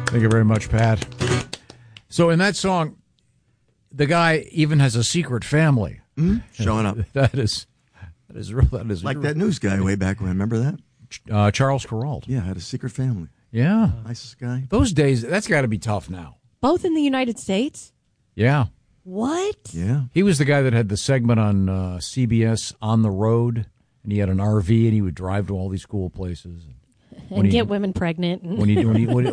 Thank you very much, Pat. So in that song, the guy even has a secret family. Showing up. That is real. That is like real. that news guy way back when. Remember that? Charles Kuralt. Yeah, had a secret family. Yeah. Nicest guy. Those days, that's got to be tough now. Both in the United States? Yeah. What? Yeah. He was the guy that had the segment on CBS On the Road, and he had an RV, and he would drive to all these cool places And get women pregnant. When he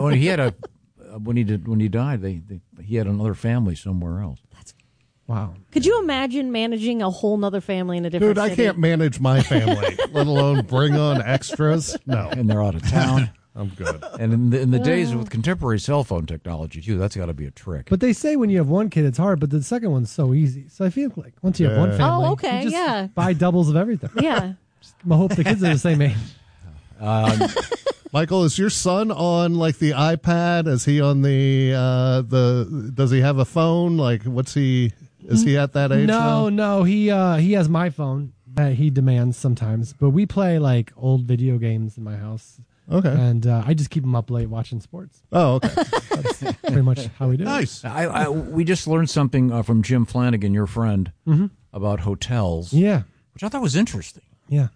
died, he had another family somewhere else. Wow. Could you imagine managing a whole nother family in a different city? I can't manage my family, let alone bring on extras. No. And they're out of town. I'm good. And in the days with contemporary cell phone technology, too, that's got to be a trick. But they say when you have one kid, it's hard, but the second one's so easy. So I feel like once you have one family, okay, you just yeah. buy doubles of everything. Yeah. I hope the kids are the same age. Michael, is your son on like the iPad? Is he on the does he have a phone? Like what's he is he at that age now? No, he has my phone that he demands sometimes, but we play like old video games in my house. Okay. And I just keep him up late watching sports. Oh, okay. That's pretty much how we do it. Nice. We just learned something from Jim Flanagan, your friend, about hotels. Yeah. Which I thought was interesting. Yeah.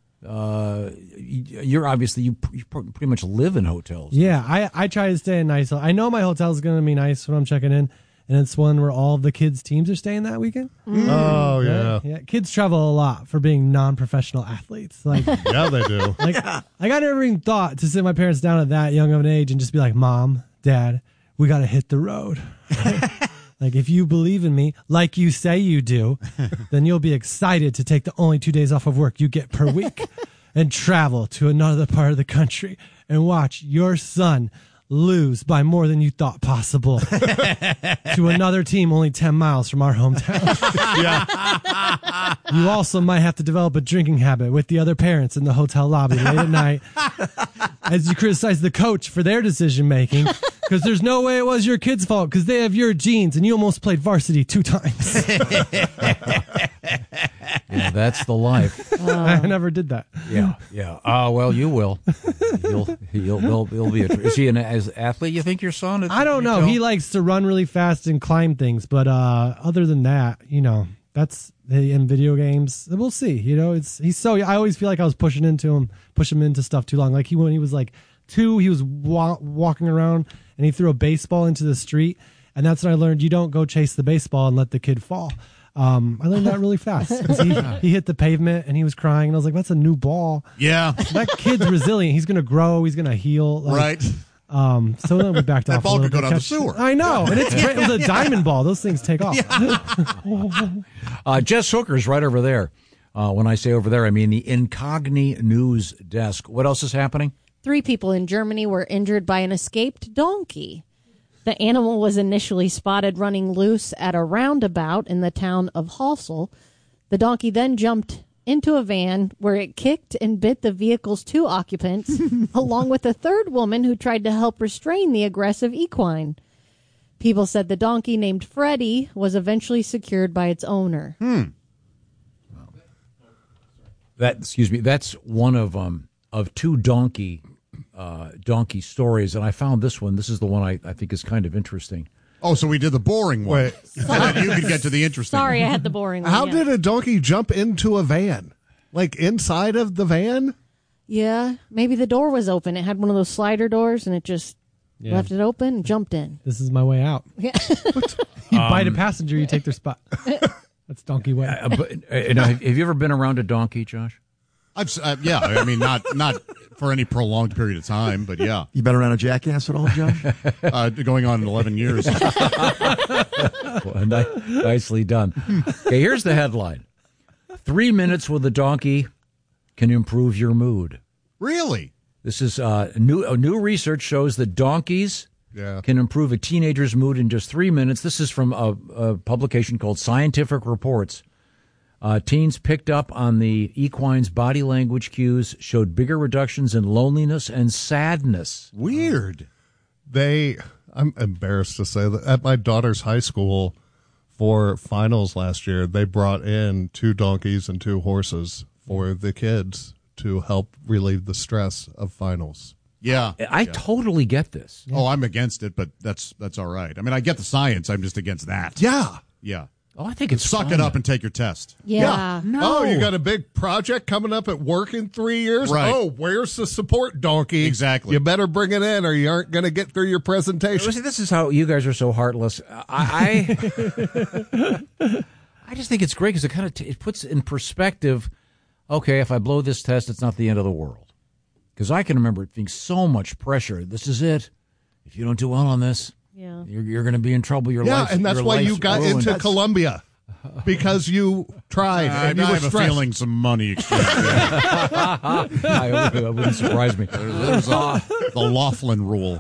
You're obviously, you pretty much live in hotels. Yeah, I try to stay in nice. I know my hotel is going to be nice when I'm checking in, and it's one where all the kids' teams are staying that weekend. Oh, yeah. Yeah, kids travel a lot for being non-professional athletes. Like, yeah, they do. Like, I never even thought to sit my parents down at that young of an age and just be like, Mom, Dad, we got to hit the road. Like, if you believe in me, like you say you do, then you'll be excited to take the only 2 days off of work you get per week and travel to another part of the country and watch your son lose by more than you thought possible to another team only 10 miles from our hometown. Yeah. You also might have to develop a drinking habit with the other parents in the hotel lobby late at night as you criticize the coach for their decision making, because there's no way it was your kid's fault because they have your genes and you almost played varsity 2 times. Yeah, that's the life. I never did that. Yeah. Well, you will. He'll be. Is he an athlete? You think your son? I don't know. He likes to run really fast and climb things, but other than that, that's in video games. We'll see. He's so. I always feel like I was push him into stuff too long. Like when he was like 2, he was walking around and he threw a baseball into the street, and that's when I learned you don't go chase the baseball and let the kid fall. I learned that really fast. He hit the pavement and he was crying, and I was like, "That's a new ball." Yeah, that kid's resilient. He's gonna grow. He's gonna heal. Right. So then we backed off. That ball could go down the sewer. I know, and it was a diamond ball. Those things take off. Jess Hooker's right over there. When I say over there, I mean the Incogni News desk. What else is happening? 3 people in Germany were injured by an escaped donkey. The animal was initially spotted running loose at a roundabout in the town of Halsel. The donkey then jumped into a van where it kicked and bit the vehicle's 2 occupants, along with a 3rd woman who tried to help restrain the aggressive equine. People said the donkey, named Freddie, was eventually secured by its owner. That's one of 2 donkey stories, and I found this one. This is the one I think is kind of interesting. Oh, so we did the boring one. Wait. And then you could get to the interesting Sorry, one. I had the boring one. How yeah. did a donkey jump into a van? Like inside of the van? Yeah, maybe the door was open. It had one of those slider doors, and it just left it open and jumped in. This is my way out. Yeah. You bite a passenger, you take their spot. That's donkey way. Have you ever been around a donkey, Josh? Yeah, I mean, not for any prolonged period of time, but yeah. You been around a jackass at all, Josh? Going on 11 years. Well, nicely done. Okay, here's the headline. 3 minutes with a donkey can improve your mood. Really? This is new research shows that donkeys can improve a teenager's mood in just 3 minutes. This is from a publication called Scientific Reports. Teens picked up on the equine's body language cues, showed bigger reductions in loneliness and sadness. Weird. I'm embarrassed to say that at my daughter's high school for finals last year, they brought in 2 donkeys and 2 horses for the kids to help relieve the stress of finals. Yeah. I totally get this. Oh, I'm against it, but that's all right. I mean, I get the science. I'm just against that. Yeah. Yeah. Oh, I think it's Suck fun. it up and take your test. Yeah. No. Oh, you got a big project coming up at work in 3 years? Right. Oh, where's the support donkey? Exactly. You better bring it in or you aren't going to get through your presentation. Listen, this is how you guys are so heartless. I just think it's great because it kind of it puts in perspective. Okay, if I blow this test, it's not the end of the world. Because I can remember it being so much pressure. This is it. If you don't do well on this, you're going to be in trouble. Your life. And that's your why life's you got ruined. into Columbia. Because you tried and you I were have a stressed. feeling some money exchange. It wouldn't surprise me. There's the Laughlin rule.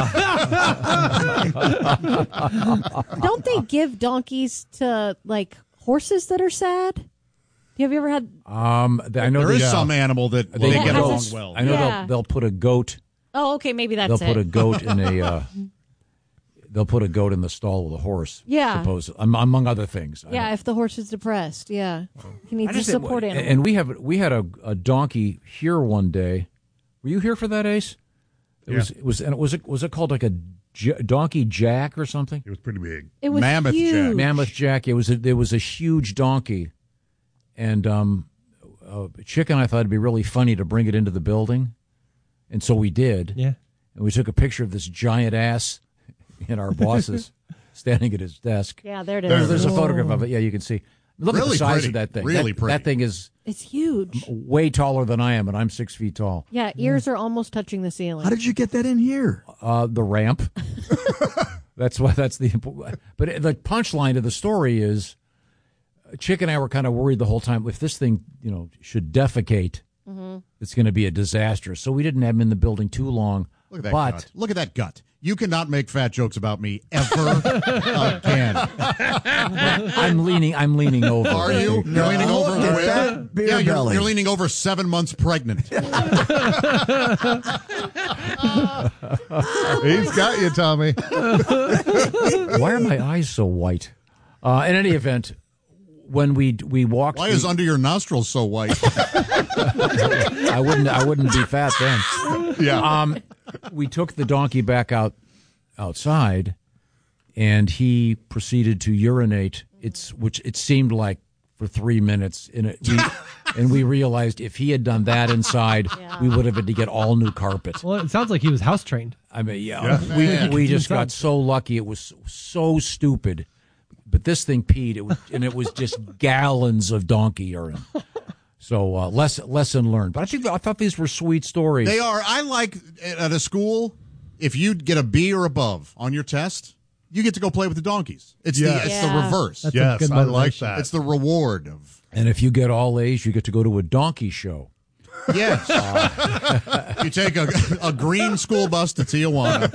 Don't they give donkeys to like horses that are sad? Have you ever had? I know There is they- some animal that they they get has along a- well. I know Yeah. they'll put a goat. Oh, okay, maybe that's They'll put a it. goat in a. They'll put a goat in the stall with a horse. Yeah. Suppose among other things. Yeah, if the horse is depressed, he needs I a just- support animal. And we had a donkey here one day. Were you here for that, Ace? Was it called like a donkey jack or something? It was pretty big. It was Mammoth huge. Jack. Mammoth Jack. It was a huge donkey, and Chick and I thought it'd be really funny to bring it into the building, and so we did. Yeah. And we took a picture of this giant ass in our bosses standing at his desk. Yeah, there it There's is. a photograph of it. Yeah, you can see. Look at the Really size pretty. of that thing. Really that, pretty. That thing is It's huge. way taller than I am, and I'm 6 feet tall. Yeah, ears are almost touching the ceiling. How did you get that in here? The ramp. That's the. But the punchline of the story is, Chick and I were kind of worried the whole time if this thing, should defecate, it's going to be a disaster. So we didn't have him in the building too long. Look at that but gut. Look at that gut. You cannot make fat jokes about me ever again. I'm leaning over. Are you? You're leaning over Look at with that beer yeah, belly. you're leaning over 7 months pregnant. He's got you, Tommy. Why are my eyes so white? In any event, when we walked, Why is under your nostrils so white? I wouldn't be fat then. Yeah. We took the donkey back outside, and he proceeded to urinate. Which it seemed like for 3 minutes, and we realized if he had done that inside, we would have had to get all new carpet. Well, it sounds like he was house trained. I mean, we just got so lucky. It was so stupid, but this thing peed. It was just gallons of donkey urine. So lesson learned. But I thought these were sweet stories. They are. I like at a school, if you get a B or above on your test, you get to go play with the donkeys. It's the reverse. That's a Yes, good I like motivation. that. It's the reward of And if you get all A's, you get to go to a donkey show. yes. You take a green school bus to Tijuana.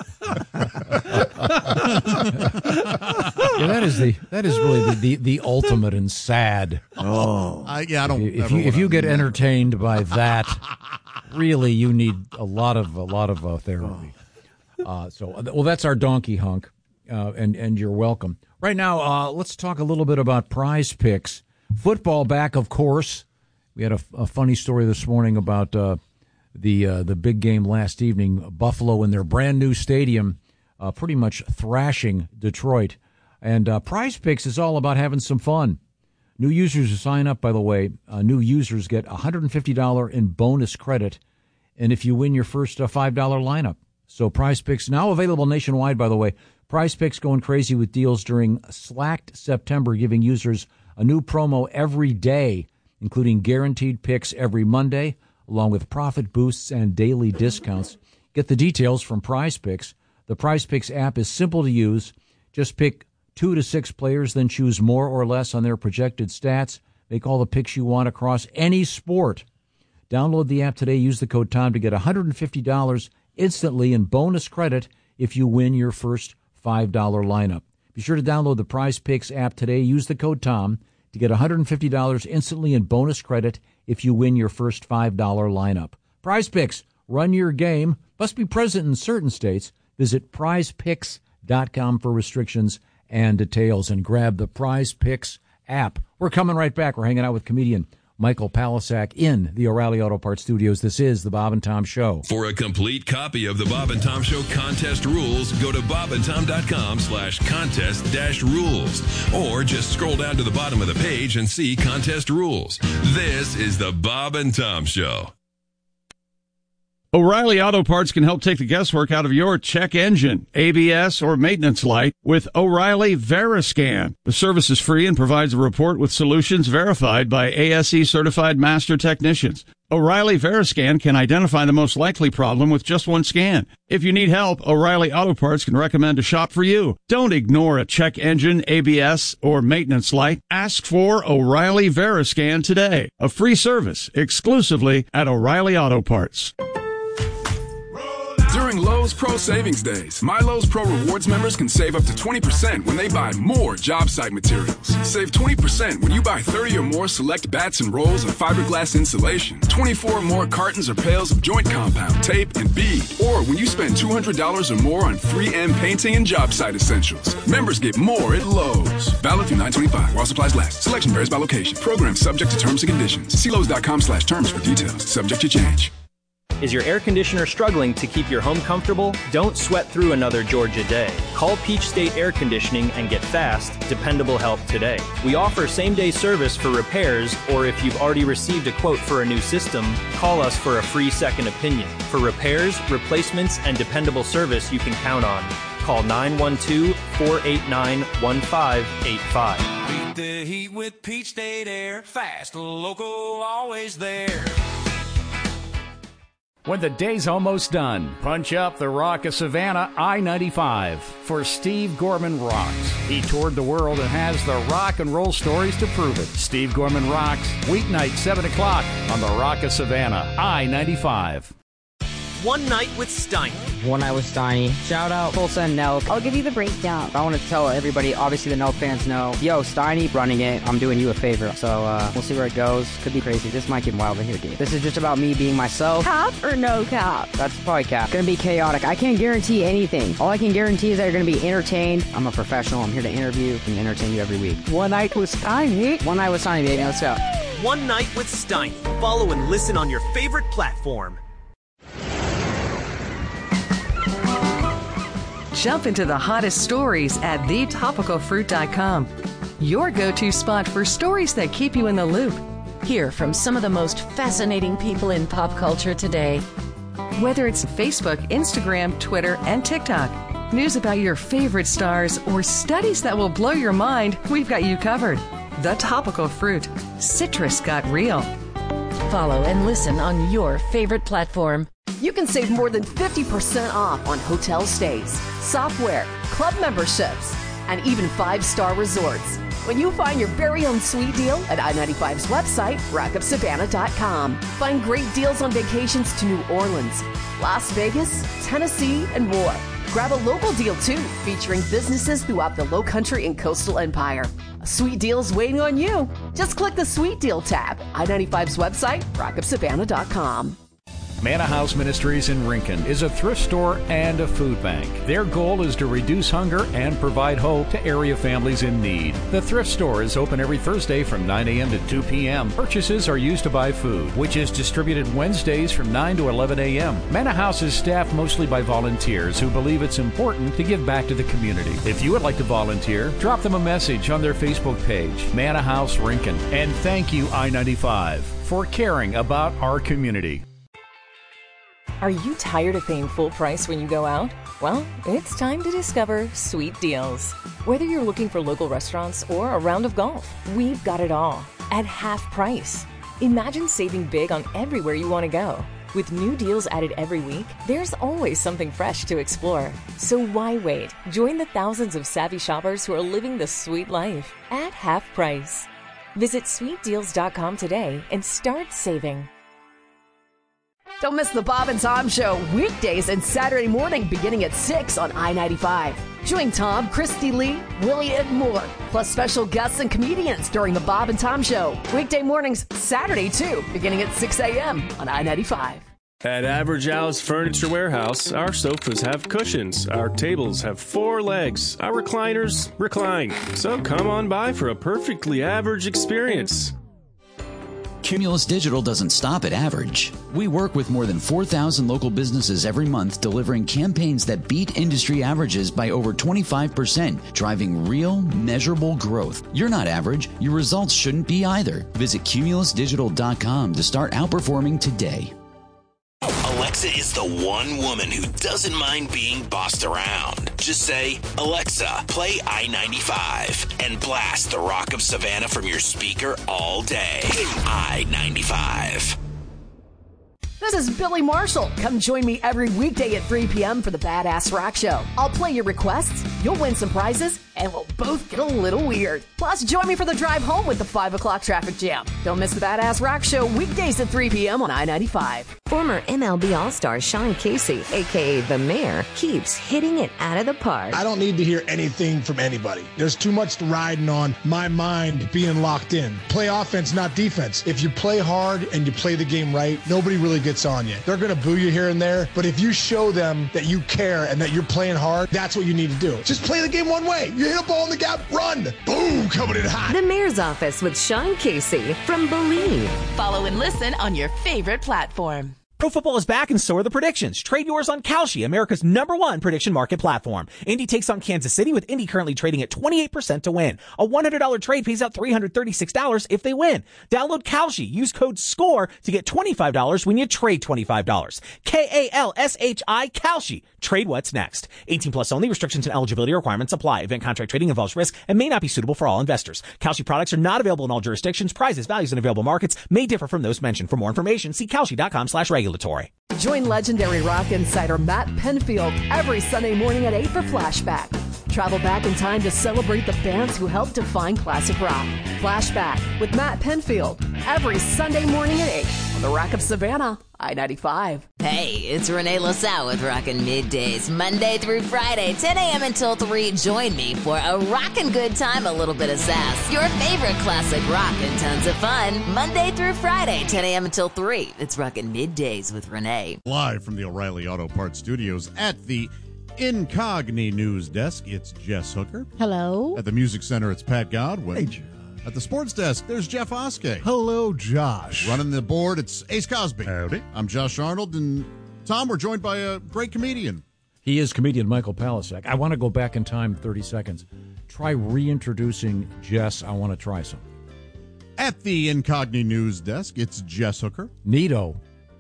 Yeah, that is really the ultimate in sad. I don't. If ever you wanna- get entertained by that, really you need a lot of therapy. So that's our donkey hunk, and you're welcome. Right now, let's talk a little bit about Prize Picks. Football back, of course. We had a funny story this morning about the big game last evening. Buffalo in their brand new stadium, pretty much thrashing Detroit. And Prize Picks is all about having some fun. New users who sign up, by the way, new users get $150 in bonus credit, and if you win your first $5 lineup. So Prize Picks now available nationwide, by the way. Prize Picks going crazy with deals during slacked September, giving users a new promo every day, including guaranteed picks every Monday, along with profit boosts and daily discounts. Get the details from Prize Picks. The Prize Picks app is simple to use. Just pick 2 to 6 players, then choose more or less on their projected stats. Make all the picks you want across any sport. Download the app today. Use the code TOM to get $150 instantly in bonus credit if you win your first $5 lineup. Be sure to download the Prize Picks app today. Use the code TOM to get $150 instantly in bonus credit if you win your first $5 lineup. Prize Picks, run your game. Must be present in certain states. Visit prizepicks.com for restrictions and details, and grab the Prize Picks app. We're coming right back. We're hanging out with comedian Michael Palisak in the O'Reilly Auto Parts studios. This is the Bob and Tom Show. For a complete copy of the Bob and Tom Show contest rules, go to bobandtom.com/contest-rules. Or just scroll down to the bottom of the page and see contest rules. This is the Bob and Tom Show. O'Reilly Auto Parts can help take the guesswork out of your check engine, ABS, or maintenance light with O'Reilly Veriscan. The service is free and provides a report with solutions verified by ASE certified master technicians. O'Reilly Veriscan can identify the most likely problem with just one scan. If you need help, O'Reilly Auto Parts can recommend a shop for you. Don't ignore a check engine, ABS, or maintenance light. Ask for O'Reilly Veriscan today. A free service exclusively at O'Reilly Auto Parts. During Lowe's Pro Savings Days, My Lowe's Pro Rewards members can save up to 20% when they buy more job site materials. Save 20% when you buy 30 or more select bats and rolls of fiberglass insulation, 24 or more cartons or pails of joint compound, tape, and bead, or when you spend $200 or more on 3M painting and job site essentials. Members get more at Lowe's. Valid through 9/25 while supplies last. Selection varies by location. Program subject to terms and conditions. See Lowe's.com/terms for details. Subject to change. Is your air conditioner struggling to keep your home comfortable? Don't sweat through another Georgia day. Call Peach State Air Conditioning and get fast, dependable help today. We offer same-day service for repairs, or if you've already received a quote for a new system, call us for a free second opinion. For repairs, replacements, and dependable service you can count on. Call 912-489-1585. Beat the heat with Peach State Air. Fast, local, always there. When the day's almost done, punch up the Rock of Savannah I-95 for Steve Gorman Rocks. He toured the world and has the rock and roll stories to prove it. Steve Gorman Rocks, weeknight 7 o'clock on the Rock of Savannah I-95. One Night with Steiny. One Night with Steiny. Shout out Tulsa and Nelk. I'll give you the breakdown. I want to tell everybody, obviously the Nelk fans know, yo, Steiny running it, I'm doing you a favor. So we'll see where it goes. Could be crazy. This might get wilder here, dude. This is just about me being myself. Cap or no cap? That's probably cap. Gonna be chaotic. I can't guarantee anything. All I can guarantee is that you're gonna be entertained. I'm a professional. I'm here to interview and entertain you every week. One Night with Steiny. One Night with Steiny, baby. Let's go. One Night with Steiny. Follow and listen on your favorite platform. Jump into the hottest stories at thetopicalfruit.com. Your go-to spot for stories that keep you in the loop. Hear from some of the most fascinating people in pop culture today. Whether it's Facebook, Instagram, Twitter, and TikTok, news about your favorite stars, or studies that will blow your mind, we've got you covered. The Topical Fruit. Citrus got real. Follow and listen on your favorite platform. You can save more than 50% off on hotel stays, software, club memberships, and even 5-star resorts when you find your very own sweet deal at I-95's website, rockofsavannah.com. Find great deals on vacations to New Orleans, Las Vegas, Tennessee, and more. Grab a local deal, too, featuring businesses throughout the Lowcountry and Coastal Empire. A sweet deal's waiting on you. Just click the Sweet Deal tab. I-95's website, rockofsavannah.com. Manna House Ministries in Rincon is a thrift store and a food bank. Their goal is to reduce hunger and provide hope to area families in need. The thrift store is open every Thursday from 9 a.m. to 2 p.m. Purchases are used to buy food, which is distributed Wednesdays from 9 to 11 a.m. Manna House is staffed mostly by volunteers who believe it's important to give back to the community. If you would like to volunteer, drop them a message on their Facebook page, Manna House Rincon. And thank you, I-95, for caring about our community. Are you tired of paying full price when you go out? Well, it's time to discover Sweet Deals. Whether you're looking for local restaurants or a round of golf, we've got it all at half price. Imagine saving big on everywhere you want to go. With new deals added every week, there's always something fresh to explore. So why wait? Join the thousands of savvy shoppers who are living the sweet life at half price. Visit sweetdeals.com today and start saving. Don't miss the Bob and Tom Show weekdays and Saturday morning beginning at 6 on I-95. Join Tom, Christy Lee, Willie, and more, plus special guests and comedians during the Bob and Tom Show. Weekday mornings, Saturday too, beginning at 6 a.m. on I-95. At Average Al's Furniture Warehouse, our sofas have cushions, our tables have 4 legs, our recliners recline. So come on by for a perfectly average experience. Cumulus Digital doesn't stop at average. We work with more than 4,000 local businesses every month, delivering campaigns that beat industry averages by over 25%, driving real, measurable growth. You're not average. Your results shouldn't be either. Visit cumulusdigital.com to start outperforming today. Alexa is the one woman who doesn't mind being bossed around. Just say, Alexa, play I-95 and blast the Rock of Savannah from your speaker all day. I-95. This is Billy Marshall. Come join me every weekday at 3 p.m. for the Badass Rock Show. I'll play your requests, you'll win some prizes, and we'll both get a little weird. Plus, join me for the drive home with the 5 o'clock traffic jam. Don't miss the Badass Rock Show weekdays at 3 p.m. on I-95. Former MLB All-Star Sean Casey, a.k.a. The Mayor, keeps hitting it out of the park. I don't need to hear anything from anybody. There's too much riding on my mind being locked in. Play offense, not defense. If you play hard and you play the game right, nobody really gets on you. They're going to boo you here and there, but if you show them that you care and that you're playing hard, that's what you need to do. Just play the game one way. You hit a ball in the gap, run. Boom, coming in hot. The Mayor's Office with Sean Casey from Believe. Follow and listen on your favorite platform. Pro football is back and so are the predictions. Trade yours on Kalshi, America's #1 prediction market platform. Indy takes on Kansas City, with Indy currently trading at 28% to win. A $100 trade pays out $336 if they win. Download Kalshi. Use code SCORE to get $25 when you trade $25. Kalshi, Kalshi. Trade what's next. 18 plus only. Restrictions and eligibility requirements apply. Event contract trading involves risk and may not be suitable for all investors. Kalshi products are not available in all jurisdictions. Prices, values, and available markets may differ from those mentioned. For more information, see kalshi.com/regulatory. Join legendary rock insider Matt Penfield every Sunday morning at 8 for Flashback. Travel back in time to celebrate the bands who helped define classic rock. Flashback with Matt Penfield every Sunday morning at 8 on the Rock of Savannah, I-95. Hey, it's Renee LaSalle with Rockin' Middays, Monday through Friday, 10 a.m. until 3. Join me for a rockin' good time, a little bit of sass, your favorite classic rock, and tons of fun. Monday through Friday, 10 a.m. until 3. It's Rockin' Middays with Renee. Live from the O'Reilly Auto Parts Studios at the Incogni News Desk, it's Jess Hooker. Hello. At the Music Center, it's Pat Godwin. Hey, Jeff. At the Sports Desk, there's Jeff Oskey. Hello, Josh. Running the board, it's Ace Cosby. Howdy. I'm Josh Arnold, and Tom, we're joined by a great comedian. He is comedian Michael Palasek. I want to go back in time 30 seconds. Try reintroducing Jess. I want to try something. At the Incogni News Desk, it's Jess Hooker. Nito.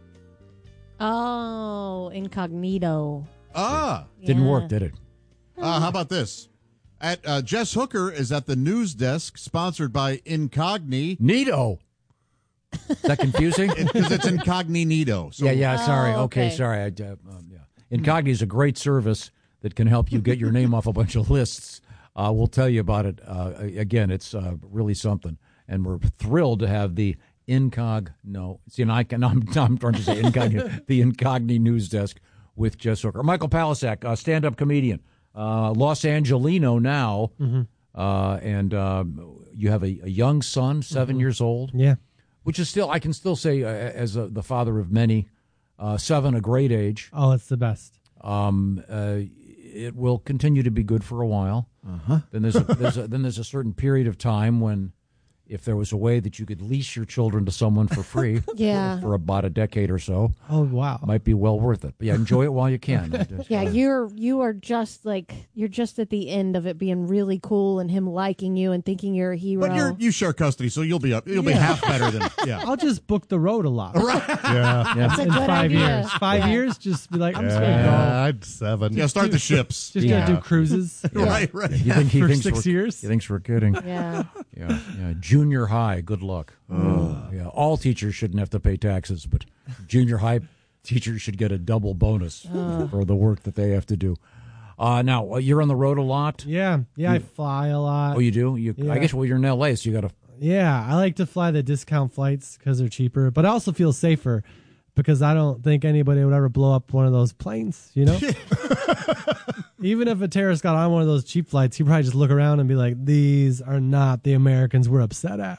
Oh, incognito. Didn't work, did it? How about this? At Jess Hooker is at the news desk, sponsored by Incogni. Nito. Is that confusing? Because it's Incognito. So. Yeah. Sorry. Okay. Sorry. Incogni is a great service that can help you get your name off a bunch of lists. We'll tell you about it. Again, it's really something, and we're thrilled to have the I'm trying to say Incogni, the Incogni News Desk with Jess Hooker. Michael Palasek, stand-up comedian, Los Angelino now, and you have a young son, 7 years old. Yeah. Which is still, I can still say, as the father of many, 7, a great age. Oh, it's the best. It will continue to be good for a while. Then there's a certain period of time when, if there was a way that you could lease your children to someone for free, for about a decade or so, might be well worth it. But yeah, enjoy it while you can. Yeah, you are just you're just at the end of it being really cool and him liking you and thinking you're a hero. But you share custody, so you'll be half better than I'll just book the road a lot. Right. Yeah. That's a in good 5 idea. years. 5 years, just be like, I'm just gonna go. I'd 7. Yeah, start the ships. Just gonna do cruises. Right. He For thinks 6 years. He thinks we're kidding. Yeah. Junior high, good luck. All teachers shouldn't have to pay taxes, but junior high teachers should get a double bonus for the work that they have to do. Now, you're on the road a lot? Yeah, I fly a lot. Oh, you do? I guess, you're in L.A., so you got to... Yeah, I like to fly the discount flights because they're cheaper, but I also feel safer because I don't think anybody would ever blow up one of those planes, you know? Even if a terrorist got on one of those cheap flights, he'd probably just look around and be like, these are not the Americans we're upset at.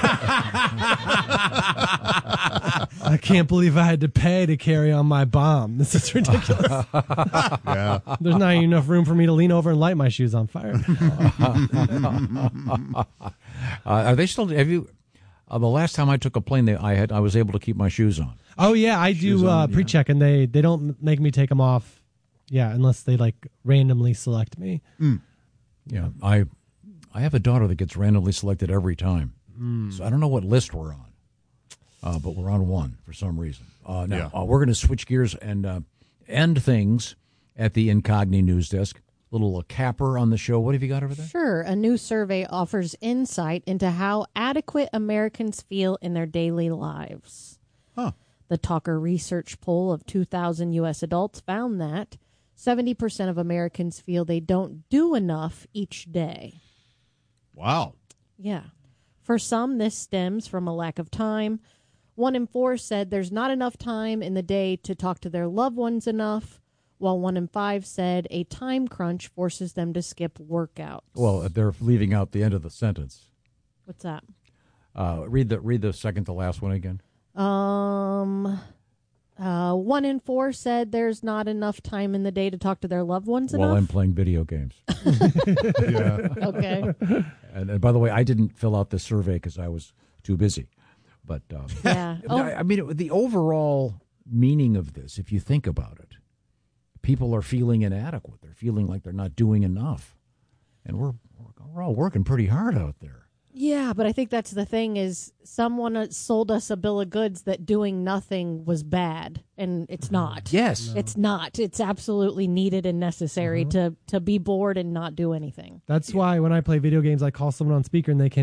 I can't believe I had to pay to carry on my bomb. This is ridiculous. There's not enough room for me to lean over and light my shoes on fire. Are they still... The last time I took a plane, I was able to keep my shoes on. Oh yeah, I do pre-check, and they don't make me take them off. Yeah, unless they like randomly select me. Yeah, I have a daughter that gets randomly selected every time. So I don't know what list we're on, but we're on one for some reason. Now we're going to switch gears and end things at the Incogni News Desk. Little capper on the show. What have you got over there? Sure. A new survey offers insight into how adequate Americans feel in their daily lives. The Talker Research poll of 2,000 U.S. adults found that 70% of Americans feel they don't do enough each day. Wow. Yeah. For some, this stems from a lack of time. 1 in 4 said there's not enough time in the day to talk to their loved ones enough, while 1 in 5 said a time crunch forces them to skip workouts. Well, they're leaving out the end of the sentence. What's that? Read the second to last one again. 1 in 4 said there's not enough time in the day to talk to their loved ones enough. While I'm playing video games. Okay. And by the way, I didn't fill out this survey because I was too busy. But yeah. I mean, the overall meaning of this, if you think about it, people are feeling inadequate. They're feeling like they're not doing enough. And we're all working pretty hard out there. Yeah, but I think that's the thing is someone sold us a bill of goods that doing nothing was bad, and it's not. Yes. No. It's not. It's absolutely needed and necessary to be bored and not do anything. That's why when I play video games, I call someone on speaker and they can't